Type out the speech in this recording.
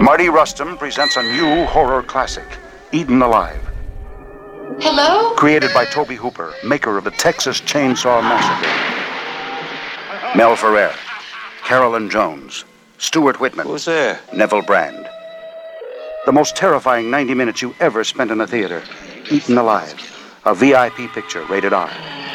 Marty Rustam presents a new horror classic, Eaten Alive. Hello? Created by Tobe Hooper, maker of the Texas Chainsaw Massacre. Mel Ferrer, Carolyn Jones, Stuart Whitman. Who's there? Neville Brand. The most terrifying 90 minutes you ever spent in a theater. Eaten Alive, a VIP picture, rated R.